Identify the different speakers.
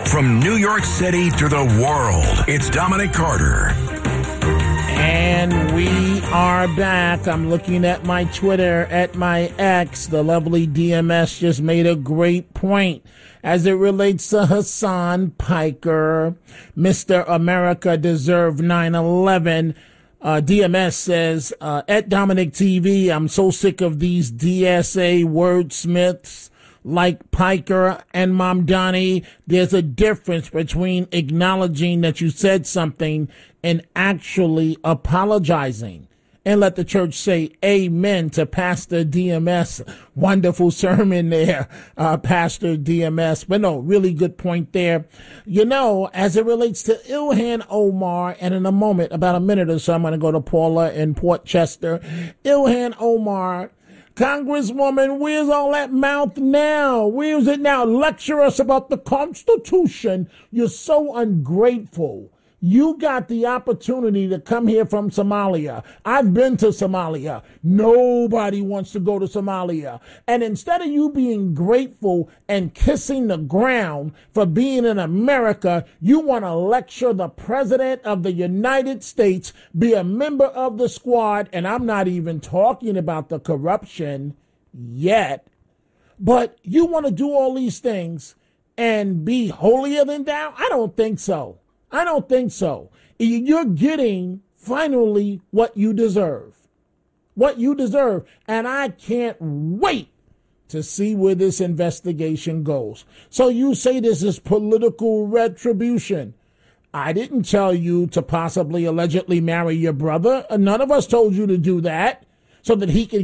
Speaker 1: From New York City to the world, it's Dominic Carter.
Speaker 2: And we are back. I'm looking at my Twitter, at my X. The lovely DMS just made a great point as it relates to Hassan Piker. Mr. America deserved 9/11. DMS says, at Dominic TV, I'm so sick of these DSA wordsmiths like Piker and Mamdani. There's a difference between acknowledging that you said something and actually apologizing. And let the church say amen to Pastor DMS. Wonderful sermon there, Pastor DMS. But no, really good point there. You know, as it relates to Ilhan Omar, and in a moment, about a minute or so, I'm going to go to Paula in Port Chester. Ilhan Omar, Congresswoman, where's all that mouth now? Where's it now? Lecture us about the Constitution. You're so ungrateful. You got the opportunity to come here from Somalia. I've been to Somalia. Nobody wants to go to Somalia. And instead of you being grateful and kissing the ground for being in America, you want to lecture the President of the United States, be a member of the squad, and I'm not even talking about the corruption yet. But you want to do all these things and be holier than thou? I don't think so. I don't think so. You're getting finally what you deserve. What you deserve. And I can't wait to see where this investigation goes. So you say this is political retribution. I didn't tell you to possibly allegedly marry your brother. None of us told you to do that so that he could